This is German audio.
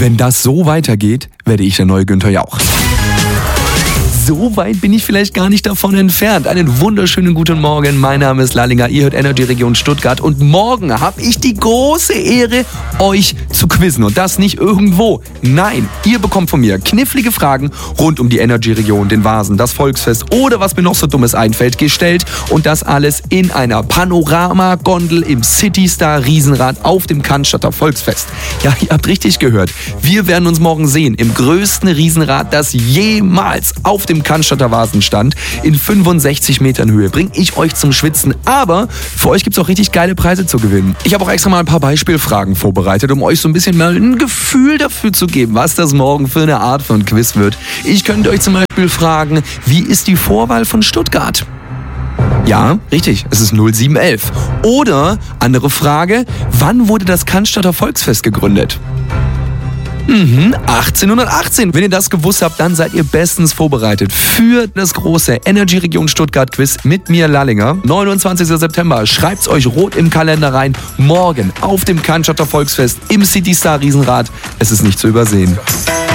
Wenn das so weitergeht, werde ich der neue Günther Jauch. So weit bin ich vielleicht gar nicht davon entfernt. Einen wunderschönen guten Morgen. Mein Name ist Lallinger. Ihr hört Energy Region Stuttgart. Und morgen habe ich die große Ehre, euch zu quizzen. Und das nicht irgendwo. Nein, ihr bekommt von mir knifflige Fragen rund um die Energy Region, den Vasen, das Volksfest oder was mir noch so Dummes einfällt, gestellt. Und das alles in einer Panorama-Gondel im Citystar Riesenrad auf dem Cannstatter Volksfest. Ja, ihr habt richtig gehört. Wir werden uns morgen sehen im größten Riesenrad, das jemals auf dem Cannstatter Vasen stand. In 65 Metern Höhe bringe ich euch zum Schwitzen. Aber für euch gibt es auch richtig geile Preise zu gewinnen. Ich habe auch extra mal ein paar Beispielfragen vorbereitet, um euch so ein bisschen mal ein Gefühl dafür zu geben, was das morgen für eine Art von Quiz wird. Ich könnte euch zum Beispiel fragen, wie ist die Vorwahl von Stuttgart? Ja, richtig, es ist 0711. Oder, andere Frage, wann wurde das Cannstatter Volksfest gegründet? 1818. Wenn ihr das gewusst habt, dann seid ihr bestens vorbereitet für das große Energy Region Stuttgart Quiz mit mir, Lallinger. 29. September. Schreibt's euch rot im Kalender rein. Morgen auf dem Cannstatter Volksfest im Citystar Riesenrad. Es ist nicht zu übersehen.